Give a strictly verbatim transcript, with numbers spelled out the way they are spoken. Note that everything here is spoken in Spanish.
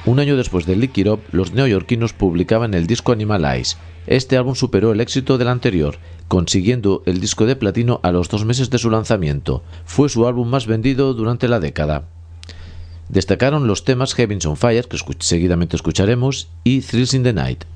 Un año después de Lick It Up, los neoyorquinos publicaban el disco Animalize. Este álbum superó el éxito del anterior, consiguiendo el disco de platino a los dos meses de su lanzamiento. Fue su álbum más vendido durante la década. Destacaron los temas Heaven's on Fire, que escuch- seguidamente escucharemos, y Thrills in the Night.